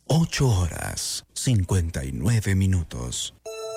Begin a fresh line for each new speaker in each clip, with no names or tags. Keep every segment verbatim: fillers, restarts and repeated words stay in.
ocho horas, cincuenta y nueve minutos.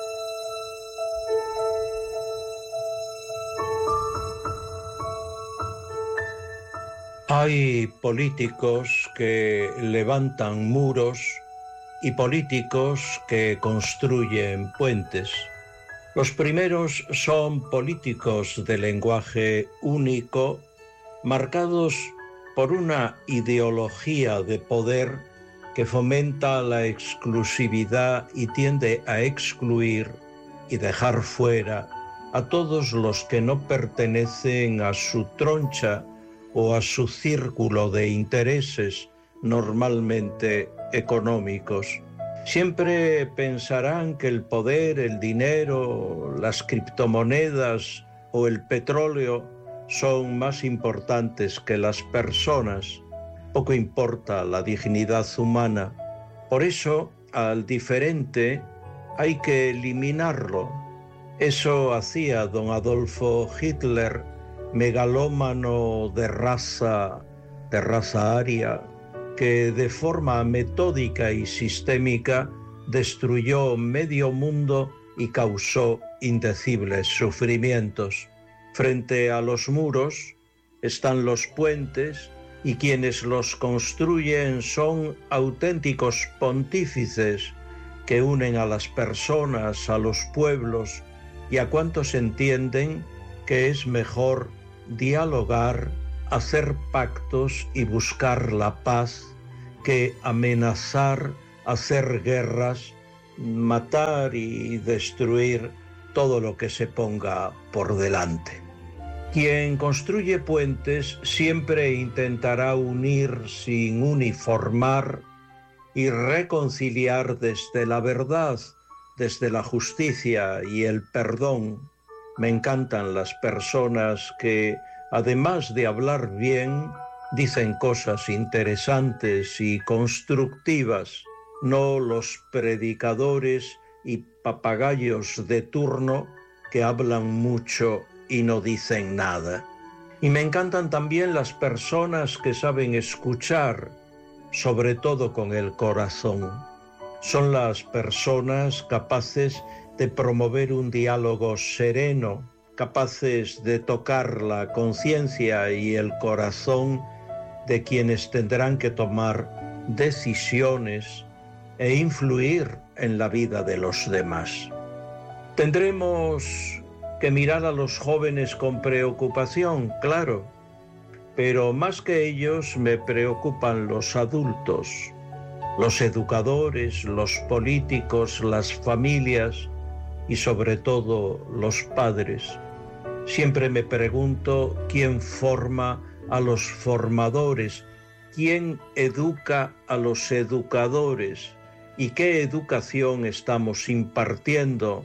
Hay políticos que levantan muros y políticos que construyen puentes. Los primeros son políticos de lenguaje único, marcados por una ideología de poder que fomenta la exclusividad y tiende a excluir y dejar fuera a todos los que no pertenecen a su troncha o a su círculo de intereses, normalmente económicos. Siempre pensarán que el poder, el dinero, las criptomonedas o el petróleo son más importantes que las personas. Poco importa la dignidad humana. Por eso, al diferente hay que eliminarlo. Eso hacía don Adolfo Hitler, megalómano de raza, de raza aria, que de forma metódica y sistémica destruyó medio mundo y causó indecibles sufrimientos. Frente a los muros están los puentes y quienes los construyen son auténticos pontífices que unen a las personas, a los pueblos y a cuantos entienden que es mejor dialogar, hacer pactos y buscar la paz que amenazar, hacer guerras, matar y destruir todo lo que se ponga por delante. Quien construye puentes siempre intentará unir sin uniformar y reconciliar desde la verdad, desde la justicia y el perdón. Me encantan las personas que, además de hablar bien, dicen cosas interesantes y constructivas, no los predicadores y papagayos de turno que hablan mucho y no dicen nada. Y me encantan también las personas que saben escuchar, sobre todo con el corazón. Son las personas capaces de promover un diálogo sereno, capaces de tocar la conciencia y el corazón de quienes tendrán que tomar decisiones e influir en la vida de los demás. Tendremos que mirar a los jóvenes con preocupación, claro, pero más que ellos me preocupan los adultos, los educadores, los políticos, las familias y sobre todo los padres. Siempre me pregunto quién forma a los formadores, quién educa a los educadores y qué educación estamos impartiendo,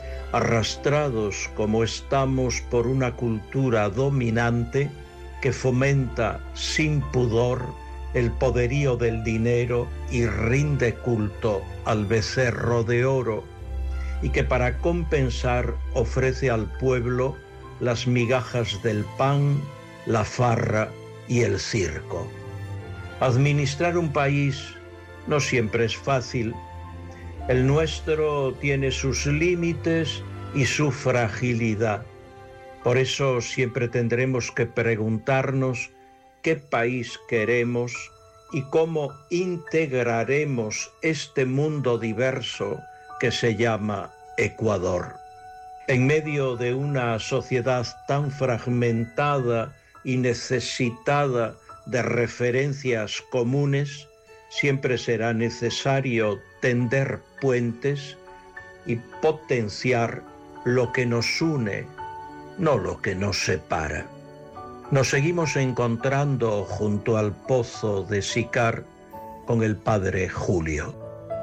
arrastrados como estamos por una cultura dominante que fomenta sin pudor el poderío del dinero y rinde culto al becerro de oro, y que para compensar ofrece al pueblo las migajas del pan, la farra y el circo. Administrar un país no siempre es fácil. El nuestro tiene sus límites y su fragilidad. Por eso siempre tendremos que preguntarnos qué país queremos y cómo integraremos este mundo diverso que se llama Ecuador. En medio de una sociedad tan fragmentada y necesitada de referencias comunes, siempre será necesario tender puentes y potenciar lo que nos une, no lo que nos separa. Nos seguimos encontrando junto al pozo de Sicar con el padre Julio.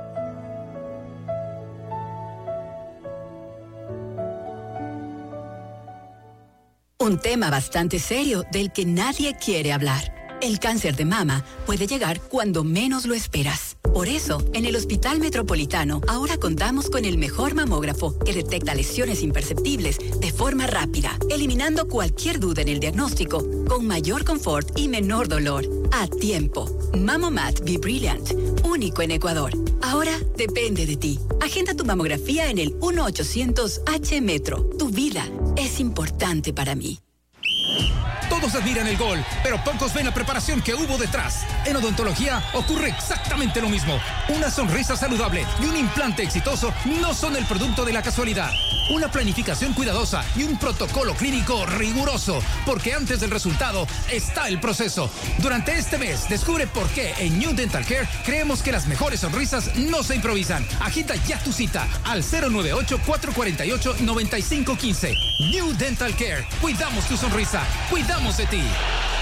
Un tema bastante serio del que nadie quiere hablar. El cáncer de mama puede llegar cuando menos lo esperas. Por eso, en el Hospital Metropolitano ahora contamos con el mejor mamógrafo que detecta lesiones imperceptibles de forma rápida, eliminando cualquier duda en el diagnóstico, con mayor confort y menor dolor. a tiempo. Mamomat Be Brilliant, único en Ecuador. Ahora depende de ti. Agenda tu mamografía en el uno ochocientos H Metro. Tu vida es importante para mí.
Todos admiran el gol, pero pocos ven la preparación que hubo detrás. En odontología ocurre exactamente lo mismo. Una sonrisa saludable y un implante exitoso no son el producto de la casualidad. Una planificación cuidadosa y un protocolo clínico riguroso, porque antes del resultado está el proceso. Durante este mes, descubre por qué en New Dental Care creemos que las mejores sonrisas no se improvisan. Agenda ya tu cita al cero nueve ocho, cuatro cuatro ocho, nueve cinco uno cinco. New Dental Care. Cuidamos tu sonrisa. Cuidamos de ti.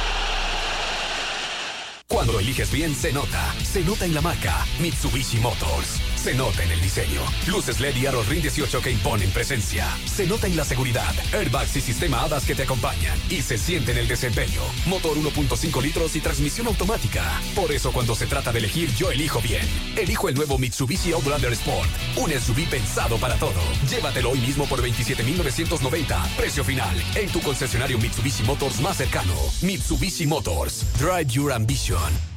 Cuando eliges bien, se nota. Se nota en la marca Mitsubishi Motors. Se nota en el diseño. Luces L E D y aros RIN dieciocho que imponen presencia. Se nota en la seguridad. Airbags y sistema HADAS que te acompañan. Y se siente en el desempeño. Motor uno punto cinco litros y transmisión automática. Por eso cuando se trata de elegir, yo elijo bien. Elijo el nuevo Mitsubishi Outlander Sport. Un S U V pensado para todo. Llévatelo hoy mismo por veintisiete mil novecientos noventa. Precio final. En tu concesionario Mitsubishi Motors más cercano. Mitsubishi Motors. Drive your ambition.